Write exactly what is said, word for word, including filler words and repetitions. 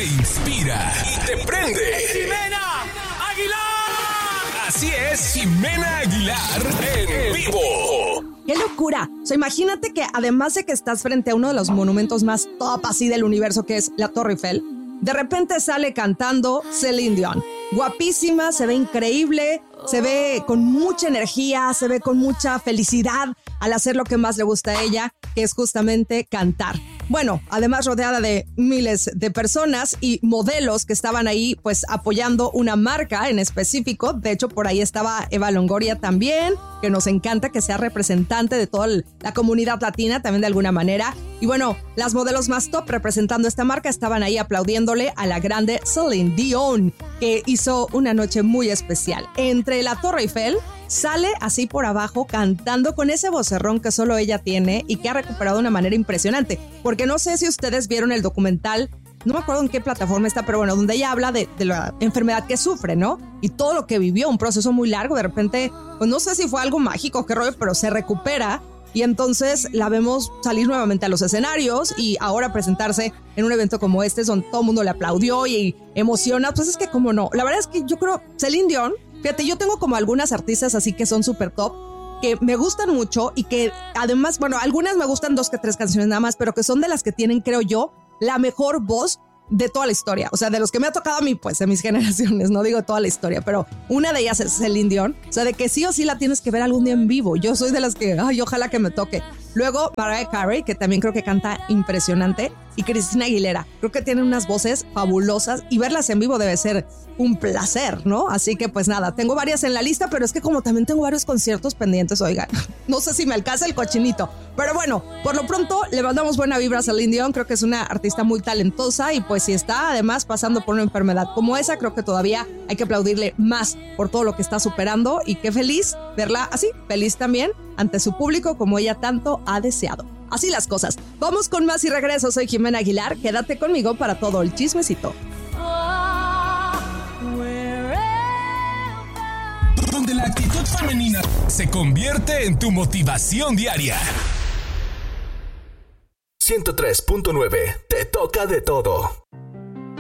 te inspira y te prende. ¡Ximena Aguilar! Así es, Ximena Aguilar en vivo. ¡Qué locura! O sea, imagínate que además de que estás frente a uno de los monumentos más top así del universo, que es la Torre Eiffel, de repente sale cantando Celine Dion. Guapísima, se ve increíble, se ve con mucha energía, se ve con mucha felicidad al hacer lo que más le gusta a ella, que es justamente cantar. Bueno, además rodeada de miles de personas y modelos que estaban ahí pues apoyando una marca en específico. De hecho, por ahí estaba Eva Longoria también, que nos encanta que sea representante de toda la comunidad latina también de alguna manera. Y bueno, las modelos más top representando esta marca estaban ahí aplaudiéndole a la grande Celine Dion, que hizo una noche muy especial. Entre la Torre Eiffel sale así por abajo cantando con ese vocerrón que solo ella tiene y que ha recuperado de una manera impresionante. Porque no sé si ustedes vieron el documental, no me acuerdo en qué plataforma está, pero bueno, donde ella habla de, de la enfermedad que sufre, ¿no? Y todo lo que vivió, un proceso muy largo, de repente, pues no sé si fue algo mágico, qué rollo, pero se recupera. Y entonces la vemos salir nuevamente a los escenarios y ahora presentarse en un evento como este, donde todo el mundo le aplaudió y emociona. Pues es que cómo no. La verdad es que yo creo, Celine Dion, fíjate, yo tengo como algunas artistas así que son súper top, que me gustan mucho y que además, bueno, algunas me gustan dos que tres canciones nada más, pero que son de las que tienen, creo yo, la mejor voz de toda la historia. O sea, de los que me ha tocado a mí, pues, de mis generaciones, no digo toda la historia, pero una de ellas es Celine Dion. O sea, de que sí o sí la tienes que ver algún día en vivo. Yo soy de las que, ay, ojalá que me toque. Luego, Mariah Carey, que también creo que canta impresionante. Y Cristina Aguilera. Creo que tienen unas voces fabulosas y verlas en vivo debe ser un placer, ¿no? Así que pues nada, tengo varias en la lista, pero es que como también tengo varios conciertos pendientes, oigan, no sé si me alcanza el cochinito. Pero bueno, por lo pronto le mandamos buena vibra a Celine Dion. Creo que es una artista muy talentosa y pues si está además pasando por una enfermedad como esa, creo que todavía hay que aplaudirle más por todo lo que está superando y qué feliz verla así, feliz también ante su público como ella tanto ha deseado. Así las cosas. Vamos con más y regreso. Soy Ximena Aguilar. Quédate conmigo para todo el chismecito. Donde la actitud femenina se convierte en tu motivación diaria. ciento tres punto nueve. Te toca de todo.